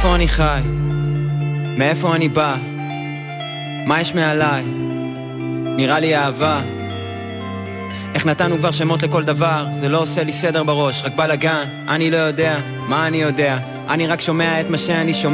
איפה אני חי? מאיפה אני בא? מה יש מעליי? נראה לי אהבה. איך נתנו כבר שמות לכל דבר, זה לא עושה לי סדר בראש, רק בלגן. אני לא יודע, מה אני יודע? אני רק שומע את מה שאני שומע.